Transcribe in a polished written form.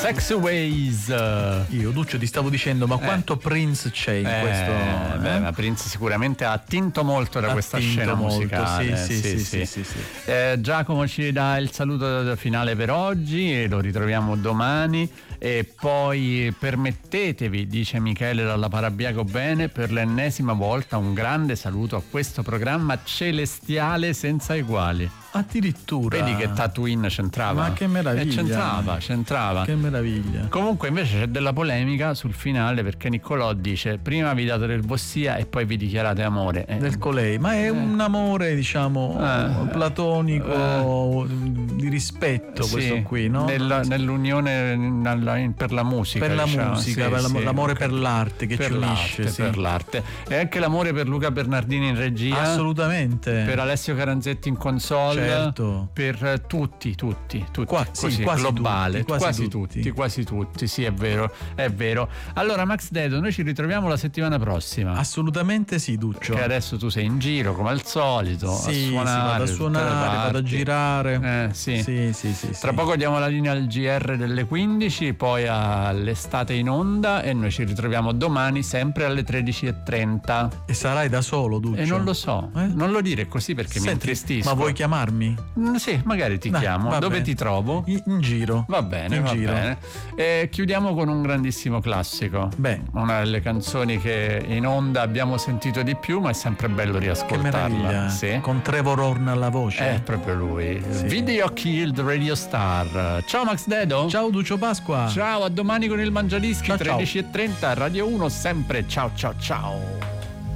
Sex Ways. Io, Duccio, ti stavo dicendo, ma quanto Prince c'è in questo? Beh, ma Prince sicuramente ha attinto molto da questa scena musicale. Sì. Giacomo ci dà il saluto finale per oggi e lo ritroviamo domani. E poi permettetevi, dice Michele dalla Parabiago Bene, per l'ennesima volta un grande saluto a questo programma celestiale senza eguali. Addirittura. Vedi che Tatooine c'entrava? Ma che meraviglia. C'entrava. Che meraviglia. Comunque invece c'è della polemica sul finale, perché Niccolò dice: prima vi date del Vossia e poi vi dichiarate amore. Del colei, ma è un amore, diciamo, platonico, di rispetto, sì, questo qui, no? Nell'unione per la musica. Per la diciamo. musica, l'amore per l'arte che per ci unisce. Per l'arte. E anche l'amore per Luca Bernardini in regia. Assolutamente. Per Alessio Caranzetti in console. Certo. Per tutti. Quasi globale. tutti. Quasi tutti, sì, è vero. Allora, Max Dedo, noi ci ritroviamo la settimana prossima. Assolutamente sì, Duccio. Che adesso tu sei in giro come al solito, sì, vado a suonare, vado a girare. Sì. Tra sì. poco diamo la linea al GR delle 15, poi all'estate in onda, e noi ci ritroviamo domani sempre alle 13:30. E sarai da solo, Duccio? E non lo so, non lo dire così perché mi intristisco. Ma vuoi chiamarmi? Sì, magari ti chiamo. Dove bene. ti trovo? In giro. Va bene. Bene. E chiudiamo con un grandissimo classico. Una delle canzoni che in onda abbiamo sentito di più, ma è sempre bello riascoltarla. Che meraviglia. Sì. Con Trevor Horn alla voce. È proprio lui. Sì. Video Killed Radio Star. Ciao Max Dedo. Ciao Duccio Pasqua. Ciao, a domani con il Mangiadischi, ciao, 13:30, Radio 1 sempre. Ciao.